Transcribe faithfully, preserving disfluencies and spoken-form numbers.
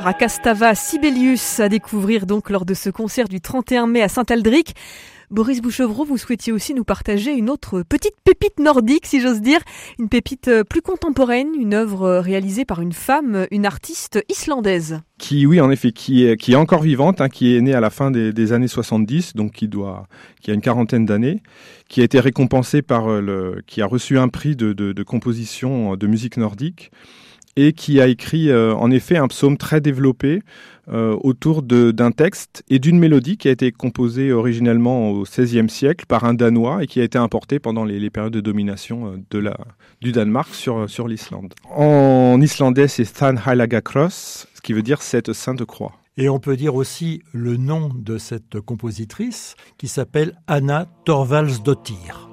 Rakastava Sibelius à découvrir donc lors de ce concert du trente et un mai à Saint-Aldric. Boris Bouchevreau, vous souhaitiez aussi nous partager une autre petite pépite nordique, si j'ose dire, une pépite plus contemporaine, une œuvre réalisée par une femme, une artiste islandaise. Qui, oui, en effet, qui est, qui est encore vivante, hein, qui est née à la fin des, des années soixante-dix, donc qui doit, qui a une quarantaine d'années, qui a été récompensée par le, qui a reçu un prix de, de, de composition de musique nordique, et qui a écrit euh, en effet un psaume très développé euh, autour de, d'un texte et d'une mélodie qui a été composée originellement au seizième siècle par un Danois et qui a été importée pendant les, les périodes de domination de la, du Danemark sur, sur l'Islande. En islandais, c'est Than Heilaga Cross, ce qui veut dire cette sainte croix. Et on peut dire aussi le nom de cette compositrice qui s'appelle Anna Thorvaldsdottir.